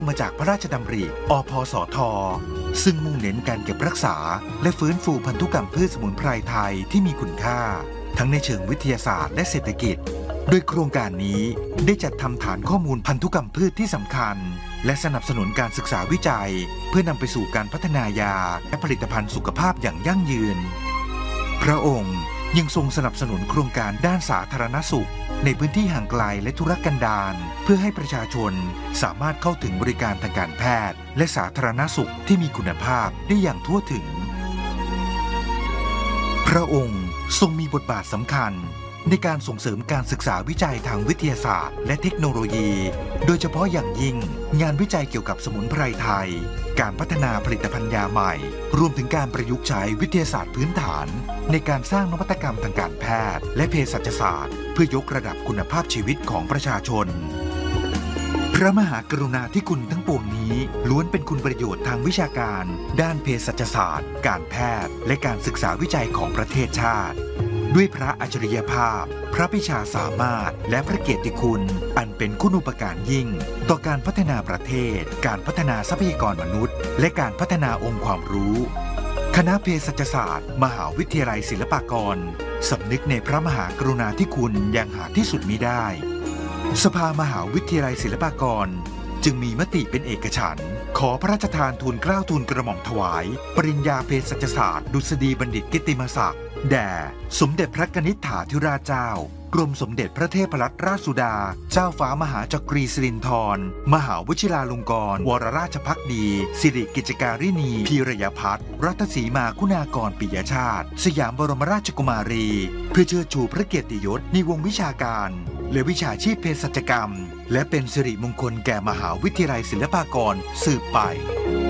มาจากพระราชดำริอพสทซึ่งมุ่งเน้นการเก็บรักษาและฟื้นฟูพันธุกรรมพืชสมุนไพรไทยที่มีคุณค่าทั้งในเชิงวิทยาศาสตร์และเศรษฐกิจโดยโครงการนี้ได้จัดทำฐานข้อมูลพันธุกรรมพืชที่สำคัญและสนับสนุนการศึกษาวิจัยเพื่อนำไปสู่การพัฒนายาและผลิตภัณฑ์สุขภาพอย่างยั่งยืนพระองค์ยังทรงสนับสนุนโครงการด้านสาธารณสุขในพื้นที่ห่างไกลและทุรกันดารเพื่อให้ประชาชนสามารถเข้าถึงบริการทางการแพทย์และสาธารณสุขที่มีคุณภาพได้อย่างทั่วถึงพระองค์ทรงมีบทบาทสำคัญในการส่งเสริมการศึกษาวิจัยทางวิทยาศาสตร์และเทคโนโลยีโดยเฉพาะอย่างยิ่งงานวิจัยเกี่ยวกับสมุนไพรไทยการพัฒนาผลิตภัณฑ์ยาใหม่รวมถึงการประยุกต์ใช้วิทยาศาสตร์พื้นฐานในการสร้างนวัตกรรมทางการแพทย์และเภสัชศาสตร์เพื่อยกระดับคุณภาพชีวิตของประชาชนพระมหากรุณาธิคุณทั้งปวงนี้ล้วนเป็นคุณประโยชน์ทางวิชาการด้านเภสัชศาสตร์การแพทย์และการศึกษาวิจัยของประเทศชาติด้วยพระอัจฉริยภาพพระปิชาสามารถและพระเกียรติคุณอันเป็นคุณูปการยิ่งต่อการพัฒนาประเทศการพัฒนาทรัพยากรมนุษย์และการพัฒนาองค์ความรู้คณะเภสัชศาสตร์มหาวิทยาลัยศิลปากรสำนึกในพระมหากรุณาธิคุณอย่างหาที่สุดมิได้สภามหาวิทยาลัยศิลปากรจึงมีมติเป็นเอกฉันท์ขอพระราชทานทูลเกล้าทูลกระหม่อมถวายปริญญาเภสัชศาสตร์ดุษฎีบัณฑิตกิตติมศักดิ์แด่สมเด็จพระกนิษฐาธิราชเจ้ากรมสมเด็จพระเทพรัตนราชสุดาเจ้าฟ้ามหาจักรีสิรินธรมหาวชิราลงกรณวรราชภักดีสิริกิจการิณีพีรยพัฒน์รัตสีมาคุณากรปิยชาติสยามบรมราชกุมารีเพื่อเชิดชูพระเกียรติยศในวงวิชาการและวิชาชีพเภสัชกรรมและเป็นสิริมงคลแก่มหาวิทยาลัยศิลปากรสืบไป